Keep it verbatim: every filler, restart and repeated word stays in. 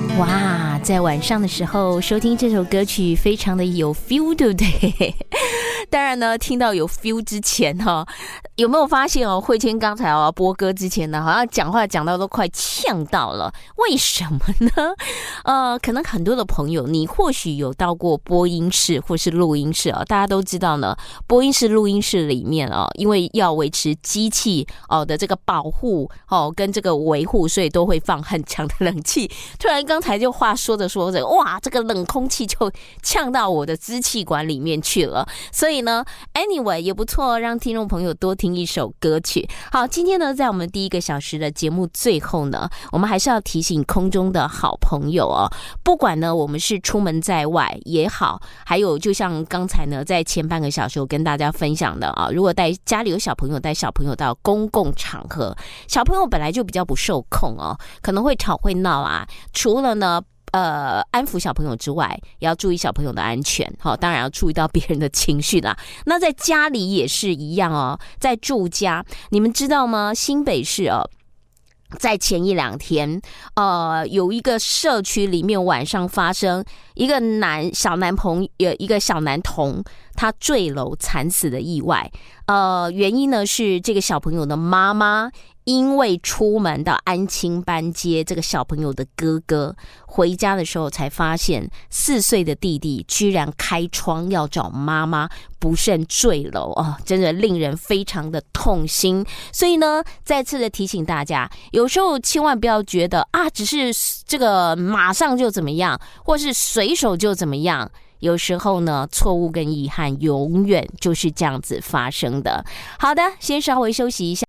哇，在晚上的时候收听这首歌曲非常的有 feel， 对不对？当然呢，听到有 feel 之前哈，有没有发现哦？慧谦刚才哦播歌之前呢，好像讲话讲到都快呛到了，为什么呢？呃，可能很多的朋友，你或许有到过播音室或是录音室啊、哦，大家都知道呢，播音室、录音室里面哦，因为要维持机器哦的这个保护哦跟这个维护，所以都会放很强的冷气。突然刚才就话说着说着，哇，这个冷空气就呛到我的支气管里面去了。所以呢 ，anyway 也不错，让听众朋友多听一首歌曲。好，今天呢，在我们第一个小时的节目最后呢，我们还是要提醒空中的好朋友哦，不管呢我们是出门在外也好，还有就像刚才呢，在前半个小时我跟大家分享的啊，如果带家里有小朋友，带小朋友到公共场合，小朋友本来就比较不受控哦，可能会吵会闹啊，除了呢。呃，安抚小朋友之外，也要注意小朋友的安全。好、哦，当然要注意到别人的情绪啦。那在家里也是一样哦，在住家，你们知道吗？新北市哦。在前一两天，呃，有一个社区里面晚上发生一个男小男朋友，一个小男童，他坠楼惨死的意外。呃，原因呢是这个小朋友的妈妈因为出门到安亲班接这个小朋友的哥哥，回家的时候才发现四岁的弟弟居然开窗要找妈妈，不慎坠楼哦，真的令人非常的痛心。所以呢，再次的提醒大家，有时候千万不要觉得啊，只是这个马上就怎么样，或是随手就怎么样。有时候呢，错误跟遗憾永远就是这样子发生的。好的，先稍微休息一下。